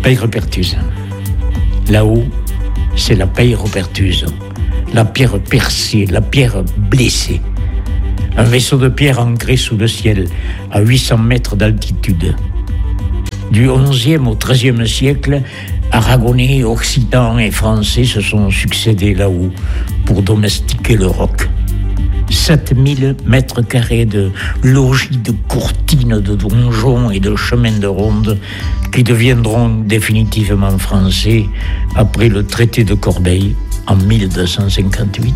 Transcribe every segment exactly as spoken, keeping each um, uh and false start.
Peyrepertuse. Là-haut, c'est la Peyrepertuse, la pierre percée, la pierre blessée. Un vaisseau de pierre ancré sous le ciel, à huit cents mètres d'altitude. Du onzième au treizième siècle, Aragonais, Occitans et Français se sont succédés là-haut pour domestiquer le roc. sept mille mètres carrés de logis, de courtines, de donjons et de chemins de ronde qui deviendront définitivement français après le traité de Corbeil en mille deux cent cinquante-huit.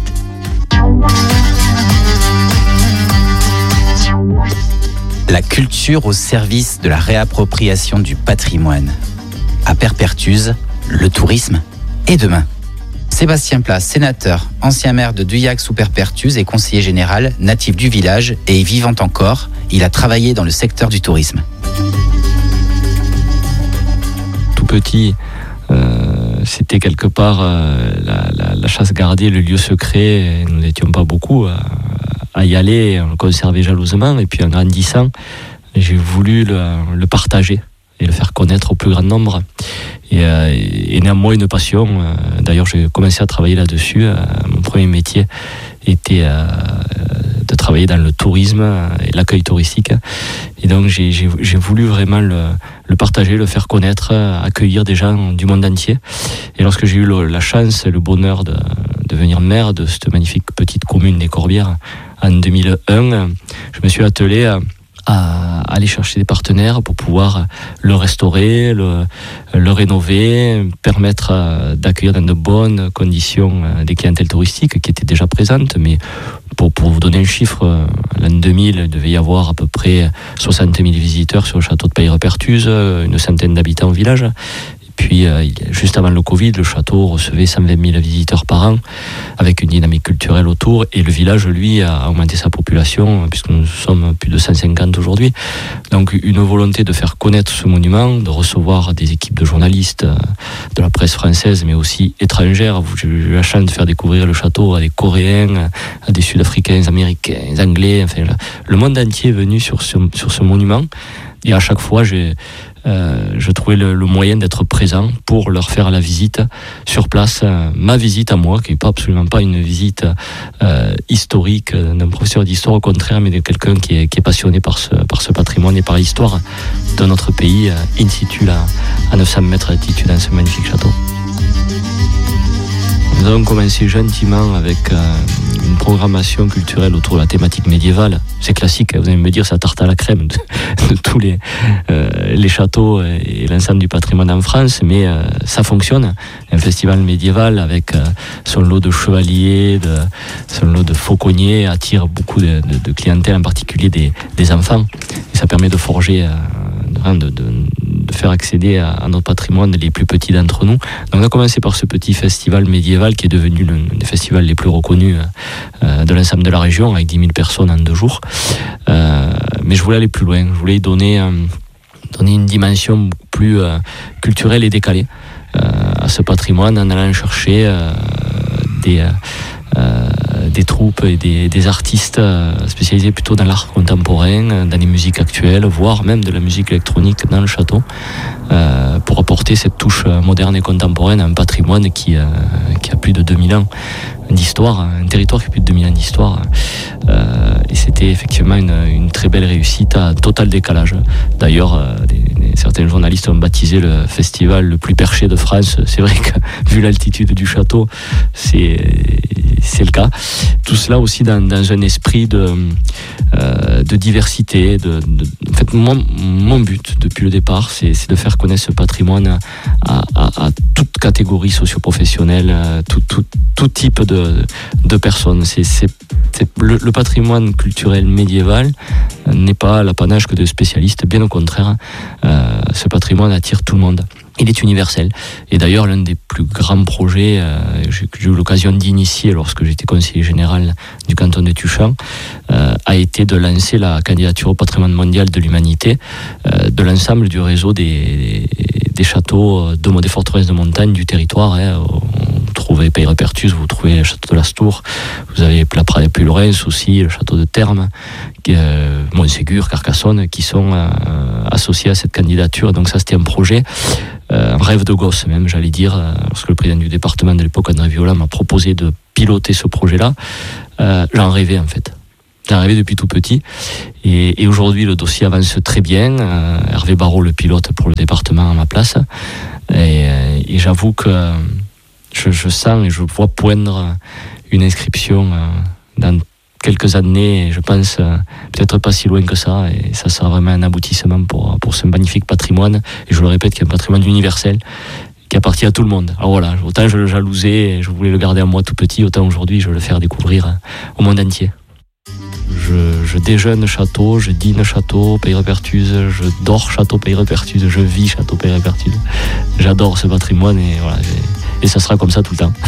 La culture au service de la réappropriation du patrimoine. À Peyrepertuse, le tourisme est demain. Sébastien Plas, sénateur, ancien maire de Duyac sous Peyrepertuse et conseiller général, natif du village et y vivant encore, il a travaillé dans le secteur du tourisme. Tout petit, euh, c'était quelque part euh, la, la, la chasse gardée, le lieu secret. Nous n'étions pas beaucoup à, à y aller, on le conservait jalousement. Et puis en grandissant, j'ai voulu le, le partager et le faire connaître au plus grand nombre. Et, euh, et néanmoins une passion. Euh, d'ailleurs, j'ai commencé à travailler là-dessus. Euh, mon premier métier était euh, de travailler dans le tourisme et l'accueil touristique. Et donc, j'ai, j'ai, j'ai voulu vraiment le, le partager, le faire connaître, accueillir des gens du monde entier. Et lorsque j'ai eu le, la chance et le bonheur de, de devenir maire de cette magnifique petite commune des Corbières en deux mille un, je me suis attelé à à aller chercher des partenaires pour pouvoir le restaurer, le, le rénover, permettre d'accueillir dans de bonnes conditions des clientèles touristiques qui étaient déjà présentes. Mais pour, pour vous donner un chiffre, l'an deux mille, il devait y avoir à peu près soixante mille visiteurs sur le château de Peyrepertuse, une centaine d'habitants au village. Puis, euh, juste avant le Covid, le château recevait cent vingt mille visiteurs par an, avec une dynamique culturelle autour. Et le village, lui, a augmenté sa population, puisque nous sommes plus de cent cinquante aujourd'hui. Donc, une volonté de faire connaître ce monument, de recevoir des équipes de journalistes, de la presse française, mais aussi étrangère. J'ai eu la chance de faire découvrir le château à des Coréens, à des Sud-Africains, des Américains, des Anglais. Enfin, le monde entier est venu sur ce, sur ce monument. Et à chaque fois, j'ai... Euh, je trouvais le, le moyen d'être présent pour leur faire la visite sur place, euh, ma visite à moi, qui n'est pas absolument pas une visite euh, historique d'un professeur d'histoire, au contraire, mais de quelqu'un qui est, qui est passionné par ce, par ce patrimoine et par l'histoire de notre pays, euh, in situ là, à neuf cents mètres d'altitude dans ce magnifique château. Nous avons commencé gentiment avec euh, une programmation culturelle autour de la thématique médiévale. C'est classique, vous allez me dire, ça tarte à la crème de, de tous les, euh, les châteaux et l'ensemble du patrimoine en France, mais euh, ça fonctionne. Un festival médiéval avec euh, son lot de chevaliers, de, son lot de fauconniers attire beaucoup de, de, de clientèle, en particulier des, des enfants. Et ça permet de forger, euh, de, de, de faire accéder à, à notre patrimoine les plus petits d'entre nous. Donc on a commencé par ce petit festival médiéval qui est devenu l'un des festivals les plus reconnus euh, de l'ensemble de la région, avec dix mille personnes en deux jours. Euh, mais je voulais aller plus loin, je voulais donner, euh, donner une dimension beaucoup plus euh, culturelle et décalée euh, à ce patrimoine, en allant chercher euh, des... Euh, Euh, des troupes et des, des artistes euh, spécialisés plutôt dans l'art contemporain, dans les musiques actuelles, voire même de la musique électronique dans le château, euh, pour apporter cette touche moderne et contemporaine à un patrimoine qui, euh, qui a plus de deux mille ans d'histoire, un territoire qui a plus de deux mille ans d'histoire. Euh, et c'était effectivement une, une très belle réussite à total décalage. D'ailleurs, euh, des, des, certains journalistes ont baptisé le festival le plus perché de France. C'est vrai que, vu l'altitude du château, c'est, c'est le cas. Tout cela aussi dans, dans un esprit de, euh, de diversité. De, de, en fait, mon, mon but depuis le départ, c'est, c'est de faire connaître ce patrimoine à, à, à toute catégorie socio-professionnelle, tout, tout, tout type de, de personnes. C'est, c'est, c'est le, le patrimoine culturel médiéval n'est pas l'apanage que de spécialistes, bien au contraire. Euh, ce patrimoine attire tout le monde. Il est universel. Et d'ailleurs, l'un des plus grands projets euh, que j'ai eu l'occasion d'initier lorsque j'étais conseiller général du canton de Tuchan euh, a été de lancer la candidature au patrimoine mondial de l'humanité euh, de l'ensemble du réseau des, des châteaux, de, des forteresses de montagne du territoire. Hein, vous trouvez Pays-Repertus, vous trouvez le château de l'Astour, vous avez la Prade et Puylaurens aussi, le château de Termes, euh, Montségur, Carcassonne, qui sont euh, associés à cette candidature. Donc ça, c'était un projet, euh, un rêve de gosse même, j'allais dire, euh, lorsque le président du département de l'époque, André Viola, m'a proposé de piloter ce projet-là. Euh, j'en rêvais en fait. J'en rêvais depuis tout petit. Et, et aujourd'hui, le dossier avance très bien. Euh, Hervé Barrault, le pilote pour le département, à ma place. Et, et j'avoue que je, je sens et je vois poindre une inscription euh, dans quelques années, et je pense euh, peut-être pas si loin que ça, et ça sera vraiment un aboutissement pour, pour ce magnifique patrimoine, et je le répète, qui est un patrimoine universel, qui appartient à tout le monde. Alors voilà, autant je le jalousais, et je voulais le garder à moi tout petit, autant aujourd'hui je veux le faire découvrir au monde entier. Je, je déjeune château, je dîne château, Pays-Repertus, je dors château Pays-Repertus, je vis château Pays-Repertus. J'adore ce patrimoine, et voilà, et ça sera comme ça tout le temps.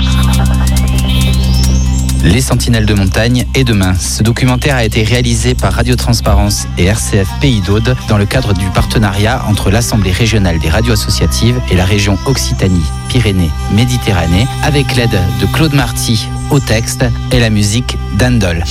Les Sentinelles de montagne et demain. Ce documentaire a été réalisé par Radio Transparence et R C F Pays d'Aude dans le cadre du partenariat entre l'Assemblée régionale des radios associatives et la région Occitanie-Pyrénées-Méditerranée, avec l'aide de Claude Marty au texte et la musique d'Andol.